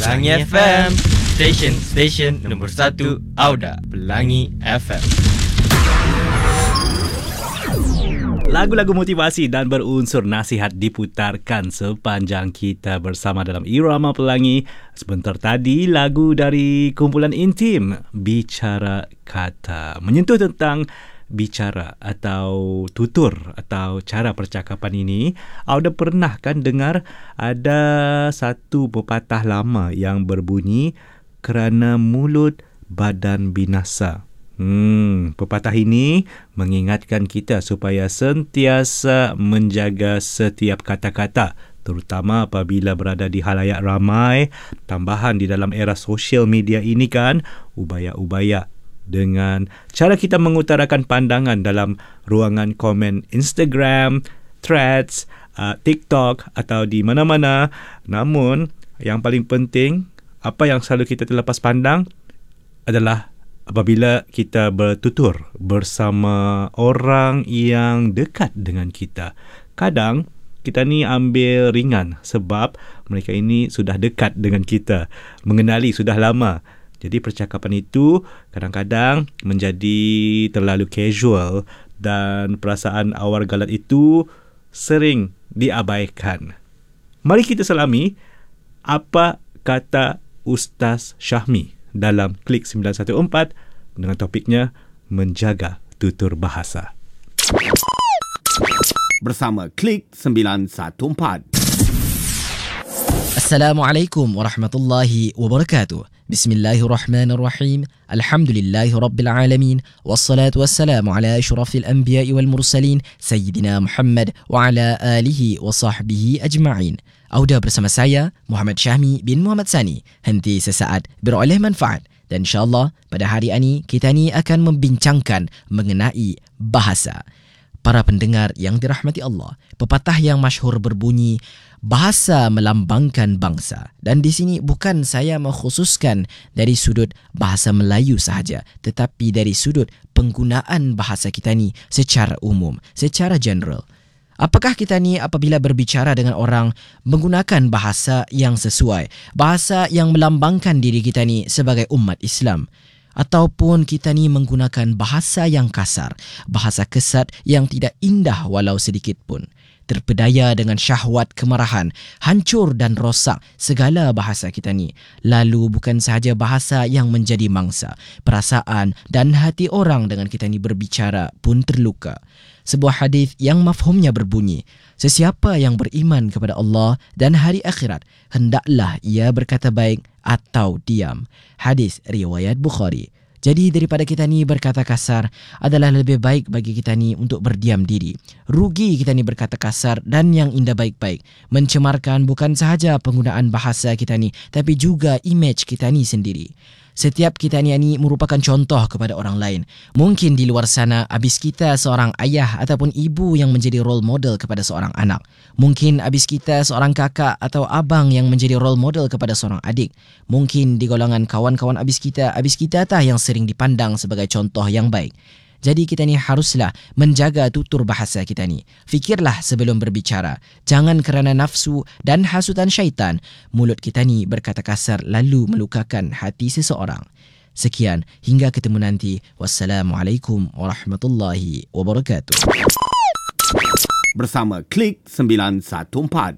Pelangi FM, stesen nombor 1 Auda. Pelangi FM. Lagu-lagu motivasi dan berunsur nasihat diputarkan sepanjang kita bersama dalam Irama Pelangi. Sebentar tadi lagu dari kumpulan Intim, Bicara Kata, menyentuh tentang bicara atau tutur atau cara percakapan ini. Auda pernah kan dengar ada satu pepatah lama yang berbunyi, kerana mulut badan binasa. Pepatah ini mengingatkan kita supaya sentiasa menjaga setiap kata-kata, terutama apabila berada di halayak ramai. Tambahan di dalam era sosial media ini kan, ubaya-ubaya dengan cara kita mengutarakan pandangan dalam ruangan komen Instagram, Threads, TikTok atau di mana-mana. Namun yang paling penting, apa yang selalu kita terlepas pandang adalah apabila kita bertutur bersama orang yang dekat dengan kita. Kadang kita ni ambil ringan sebab mereka ini sudah dekat dengan kita, mengenali sudah lama. Jadi percakapan itu kadang-kadang menjadi terlalu casual dan perasaan awar galat itu sering diabaikan. Mari kita selami apa kata Ustaz Syahmi dalam Klik 914 dengan topiknya menjaga tutur bahasa. Bersama Klik 914. Assalamualaikum warahmatullahi wabarakatuh. Bismillahirrahmanirrahim. Alhamdulillahi rabbil alamin. Wassalatu wassalamu ala asyrafil anbiya'i wal mursalin Sayyidina Muhammad wa ala alihi wa sahbihi ajma'in. Auda bersama saya Muhammad Syahmi bin Muhammad Sani. Henti sesaat beroleh manfaat. Dan insyaAllah pada hari ini kita ni akan membincangkan mengenai bahasa. Para pendengar yang dirahmati Allah, pepatah yang masyhur berbunyi, bahasa melambangkan bangsa. Dan di sini bukan saya mengkhususkan dari sudut bahasa Melayu sahaja, tetapi dari sudut penggunaan bahasa kita ni secara umum, secara general. Apakah kita ni apabila berbicara dengan orang menggunakan bahasa yang sesuai, bahasa yang melambangkan diri kita ni sebagai umat Islam? Ataupun kita ni menggunakan bahasa yang kasar, bahasa kesat yang tidak indah walau sedikit pun. Terpedaya dengan syahwat kemarahan, hancur dan rosak segala bahasa kita ni. Lalu bukan sahaja bahasa yang menjadi mangsa, perasaan dan hati orang dengan kita ni berbicara pun terluka. Sebuah hadis yang mafhumnya berbunyi, sesiapa yang beriman kepada Allah dan hari akhirat, hendaklah ia berkata baik atau diam. Hadis riwayat Bukhari. Jadi daripada kita ni berkata kasar, adalah lebih baik bagi kita ni untuk berdiam diri. Rugi kita ni berkata kasar dan yang indah baik-baik. Mencemarkan bukan sahaja penggunaan bahasa kita ni, tapi juga image kita ni sendiri. Setiap kita ni merupakan contoh kepada orang lain. Mungkin di luar sana habis kita seorang ayah ataupun ibu yang menjadi role model kepada seorang anak. Mungkin habis kita seorang kakak atau abang yang menjadi role model kepada seorang adik. Mungkin di golongan kawan-kawan habis kita tah yang sering dipandang sebagai contoh yang baik. Jadi kita ni haruslah menjaga tutur bahasa kita ni. Fikirlah sebelum berbicara. Jangan kerana nafsu dan hasutan syaitan, mulut kita ni berkata kasar lalu melukakan hati seseorang. Sekian, hingga ketemu nanti. Wassalamualaikum warahmatullahi wabarakatuh. Bersama Klik 914.